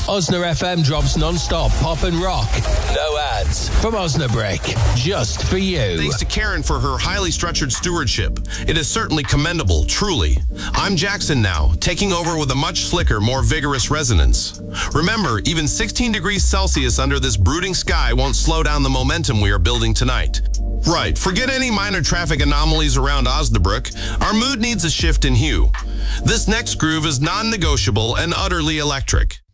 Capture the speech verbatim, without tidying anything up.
Osna F M drops non-stop pop and rock. No ads. From Osnabrick. Just for you. Thanks to Karen for her highly structured stewardship. It is certainly commendable, truly. I'm Jackson now, taking over with a much slicker, more vigorous resonance. Remember, even sixteen degrees Celsius under this brooding sky won't slow down the momentum we are building tonight. Right, forget any minor traffic anomalies around Osnabrück. Our mood needs a shift in hue. This next groove is non-negotiable and utterly electric.